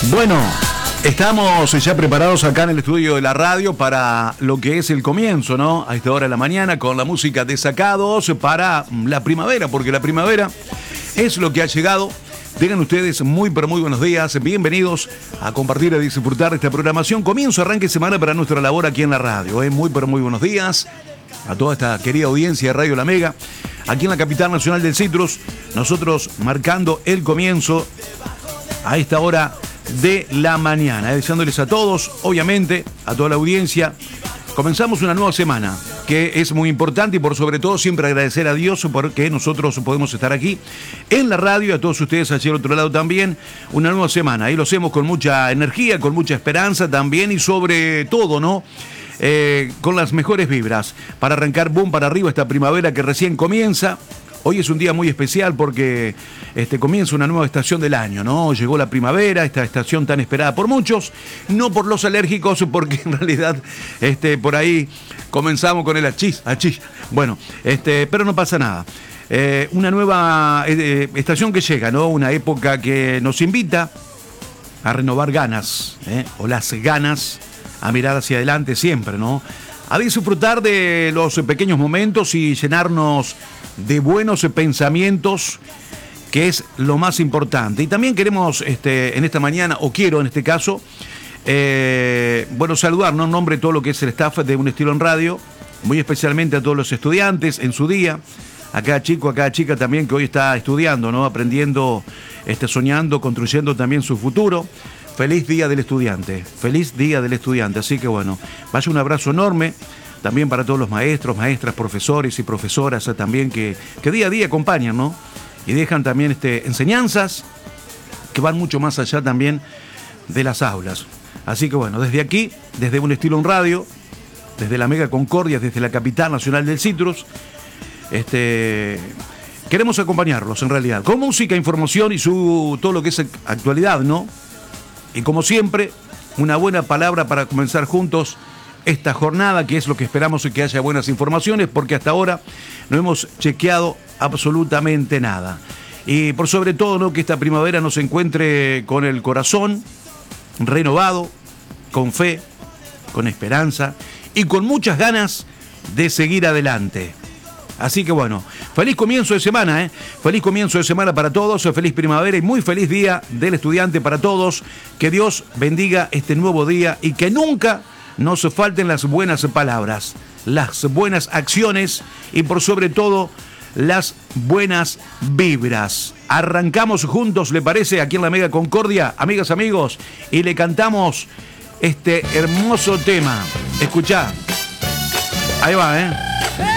Bueno, estamos ya preparados acá en el estudio de la radio para lo que es el comienzo, ¿no? A esta hora de la mañana con la música de Sacados para la primavera, porque la primavera es lo que ha llegado. Tengan ustedes muy pero muy buenos días, bienvenidos a compartir y disfrutar de esta programación. Comienzo, arranque de semana para nuestra labor aquí en la radio, Muy pero muy buenos días a toda esta querida audiencia de Radio La Mega, aquí en la capital nacional del Citrus, nosotros marcando el comienzo a esta hora de la mañana, deseándoles a todos, obviamente, a toda la audiencia. Comenzamos una nueva semana, que es muy importante y por sobre todo siempre agradecer a Dios porque nosotros podemos estar aquí en la radio, a todos ustedes allí al otro lado también, una nueva semana. Y lo hacemos con mucha energía, con mucha esperanza también y sobre todo, ¿no? Con las mejores vibras para arrancar boom para arriba esta primavera que recién comienza. Hoy es un día muy especial porque comienza una nueva estación del año, ¿no? Llegó la primavera, esta estación tan esperada por muchos, no por los alérgicos, porque en realidad por ahí comenzamos con el achís. Bueno, pero no pasa nada. Una nueva estación que llega, ¿no? Una época que nos invita a renovar ganas, o las ganas, a mirar hacia adelante siempre, ¿no? A disfrutar de los pequeños momentos y llenarnos de buenos pensamientos, que es lo más importante. Y también queremos en esta mañana, o quiero en este caso, saludar, ¿no? En nombre de todo lo que es el staff de Un Estilo en Radio, muy especialmente a todos los estudiantes en su día, a cada chico, a cada chica también que hoy está estudiando, ¿no? Aprendiendo, soñando, construyendo también su futuro. Feliz Día del Estudiante, feliz Día del Estudiante. Así que bueno, vaya un abrazo enorme también para todos los maestros, maestras, profesores y profesoras también que día a día acompañan, ¿no? Y dejan también enseñanzas que van mucho más allá también de las aulas. Así que bueno, desde aquí, desde Un Estilo en Radio, desde la Mega Concordia, desde la capital nacional del Citrus, queremos acompañarlos en realidad, con música, información y todo lo que es actualidad, ¿no? Y como siempre, una buena palabra para comenzar juntos esta jornada, que es lo que esperamos y que haya buenas informaciones, porque hasta ahora no hemos chequeado absolutamente nada. Y por sobre todo, ¿no? Que esta primavera nos encuentre con el corazón renovado, con fe, con esperanza y con muchas ganas de seguir adelante. Así que bueno, feliz comienzo de semana, Feliz comienzo de semana para todos, feliz primavera y muy feliz Día del Estudiante para todos. Que Dios bendiga este nuevo día y que nunca nos falten las buenas palabras, las buenas acciones y por sobre todo las buenas vibras. Arrancamos juntos, ¿le parece? Aquí en la Mega Concordia, amigas, amigos, y le cantamos este hermoso tema. Escuchá, ahí va,